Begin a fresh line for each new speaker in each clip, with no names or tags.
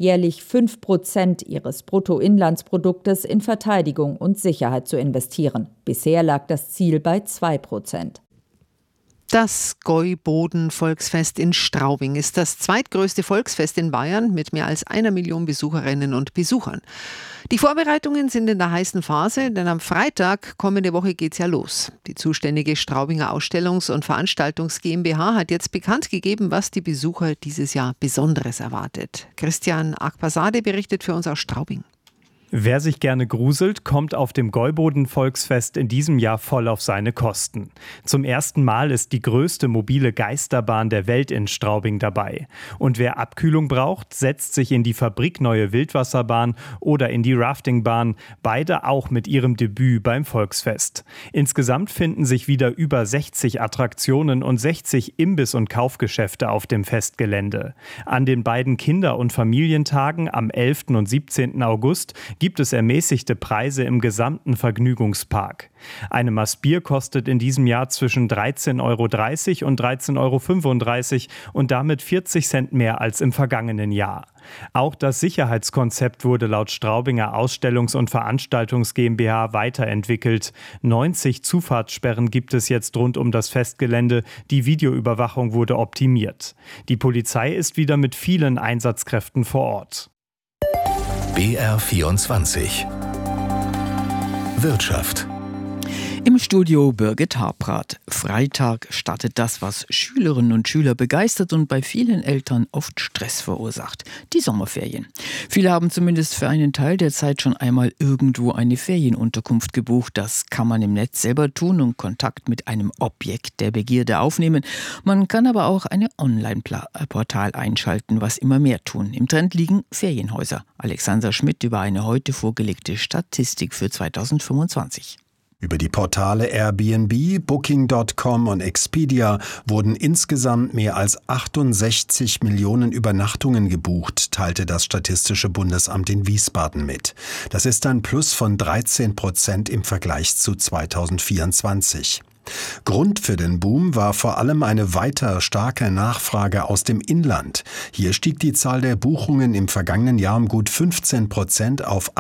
jährlich 5% ihres Bruttoinlandsproduktes in Verteidigung und Sicherheit zu investieren. Bisher lag das Ziel bei 2%.
Das Gäuboden-Volksfest in Straubing ist das zweitgrößte Volksfest in Bayern mit mehr als 1 Million Besucherinnen und Besuchern. Die Vorbereitungen sind in der heißen Phase, denn am Freitag kommende Woche geht's ja los. Die zuständige Straubinger Ausstellungs- und Veranstaltungs GmbH hat jetzt bekannt gegeben, was die Besucher dieses Jahr Besonderes erwartet. Christian Akbasade berichtet für uns aus Straubing.
Wer sich gerne gruselt, kommt auf dem Gäuboden-Volksfest in diesem Jahr voll auf seine Kosten. Zum ersten Mal ist die größte mobile Geisterbahn der Welt in Straubing dabei. Und wer Abkühlung braucht, setzt sich in die fabrikneue Wildwasserbahn oder in die Raftingbahn, beide auch mit ihrem Debüt beim Volksfest. Insgesamt finden sich wieder über 60 Attraktionen und 60 Imbiss- und Kaufgeschäfte auf dem Festgelände. An den beiden Kinder- und Familientagen am 11. und 17. August gibt es ermäßigte Preise im gesamten Vergnügungspark. Eine Maß Bier kostet in diesem Jahr zwischen 13,30 € und 13,35 € und damit 40 Cent mehr als im vergangenen Jahr. Auch das Sicherheitskonzept wurde laut Straubinger Ausstellungs- und Veranstaltungs GmbH weiterentwickelt. 90 Zufahrtssperren gibt es jetzt rund um das Festgelände. Die Videoüberwachung wurde optimiert. Die Polizei ist wieder mit vielen Einsatzkräften vor Ort.
BR24 Wirtschaft.
Im Studio Birgit Habrath. Freitag startet das, was Schülerinnen und Schüler begeistert und bei vielen Eltern oft Stress verursacht. Die Sommerferien. Viele haben zumindest für einen Teil der Zeit schon einmal irgendwo eine Ferienunterkunft gebucht. Das kann man im Netz selber tun und Kontakt mit einem Objekt der Begierde aufnehmen. Man kann aber auch ein Online-Portal einschalten, was immer mehr tun. Im Trend liegen Ferienhäuser. Alexander Schmidt über eine heute vorgelegte Statistik für 2025.
Über die Portale Airbnb, Booking.com und Expedia wurden insgesamt mehr als 68 Millionen Übernachtungen gebucht, teilte das Statistische Bundesamt in Wiesbaden mit. Das ist ein Plus von 13% im Vergleich zu 2024. Grund für den Boom war vor allem eine weiter starke Nachfrage aus dem Inland. Hier stieg die Zahl der Buchungen im vergangenen Jahr um gut 15% auf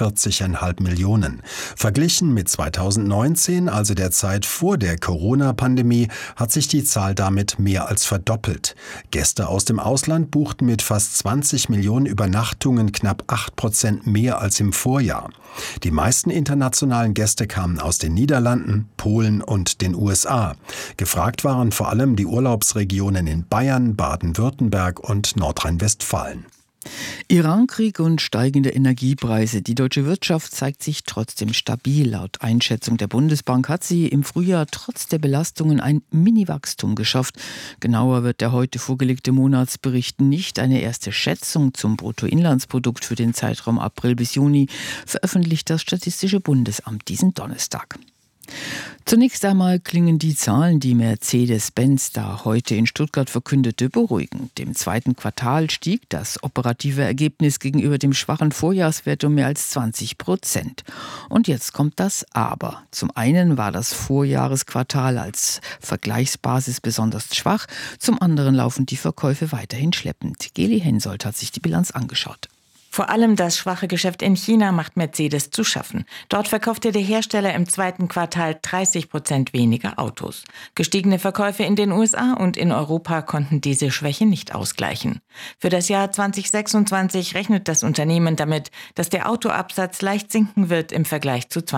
48,5 Millionen. Verglichen mit 2019, also der Zeit vor der Corona-Pandemie, hat sich die Zahl damit mehr als verdoppelt. Gäste aus dem Ausland buchten mit fast 20 Millionen Übernachtungen knapp 8% mehr als im Vorjahr. Die meisten internationalen Gäste kamen aus den Niederlanden, Polen und den USA. Gefragt waren vor allem die Urlaubsregionen in Bayern, Baden-Württemberg und Nordrhein-Westfalen.
Irankrieg und steigende Energiepreise. Die deutsche Wirtschaft zeigt sich trotzdem stabil. Laut Einschätzung der Bundesbank hat sie im Frühjahr trotz der Belastungen ein Mini-Wachstum geschafft. Genauer wird der heute vorgelegte Monatsbericht nicht. Eine erste Schätzung zum Bruttoinlandsprodukt für den Zeitraum April bis Juni veröffentlicht das Statistische Bundesamt diesen Donnerstag. Zunächst einmal klingen die Zahlen, die Mercedes-Benz da heute in Stuttgart verkündete, beruhigend. Im zweiten Quartal stieg das operative Ergebnis gegenüber dem schwachen Vorjahreswert um mehr als 20%. Und jetzt kommt das Aber. Zum einen war das Vorjahresquartal als Vergleichsbasis besonders schwach, zum anderen laufen die Verkäufe weiterhin schleppend. Geli Hensoldt hat sich die Bilanz angeschaut.
Vor allem das schwache Geschäft in China macht Mercedes zu schaffen. Dort verkaufte der Hersteller im zweiten Quartal 30% weniger Autos. Gestiegene Verkäufe in den USA und in Europa konnten diese Schwäche nicht ausgleichen. Für das Jahr 2026 rechnet das Unternehmen damit, dass der Autoabsatz leicht sinken wird im Vergleich zu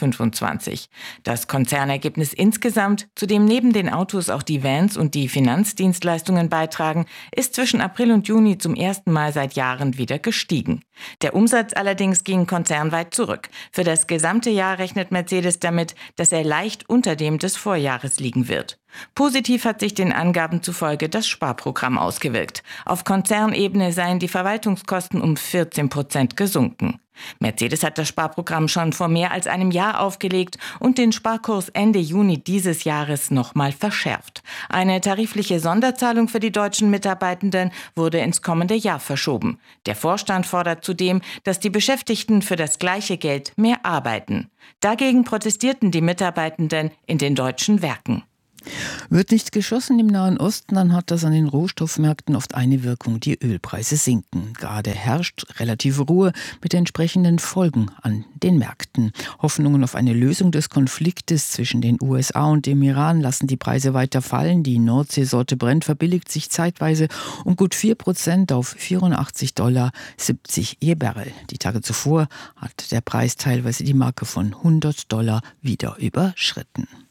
2025. Das Konzernergebnis insgesamt, zu dem neben den Autos auch die Vans und die Finanzdienstleistungen beitragen, ist zwischen April und Juni zum ersten Mal seit Jahren wieder gestiegen. Der Umsatz allerdings ging konzernweit zurück. Für das gesamte Jahr rechnet Mercedes damit, dass er leicht unter dem des Vorjahres liegen wird. Positiv hat sich den Angaben zufolge das Sparprogramm ausgewirkt. Auf Konzernebene seien die Verwaltungskosten um 14% gesunken. Mercedes hat das Sparprogramm schon vor mehr als einem Jahr aufgelegt und den Sparkurs Ende Juni dieses Jahres nochmal verschärft. Eine tarifliche Sonderzahlung für die deutschen Mitarbeitenden wurde ins kommende Jahr verschoben. Der Vorstand fordert zudem, dass die Beschäftigten für das gleiche Geld mehr arbeiten. Dagegen protestierten die Mitarbeitenden in den deutschen Werken.
Wird nicht geschossen im Nahen Osten, dann hat das an den Rohstoffmärkten oft eine Wirkung: die Ölpreise sinken. Gerade herrscht relative Ruhe mit entsprechenden Folgen an den Märkten. Hoffnungen auf eine Lösung des Konfliktes zwischen den USA und dem Iran lassen die Preise weiter fallen. Die Nordseesorte Brent verbilligt sich zeitweise um gut 4% auf $84,70 je Barrel. Die Tage zuvor hat der Preis teilweise die Marke von $100 wieder überschritten.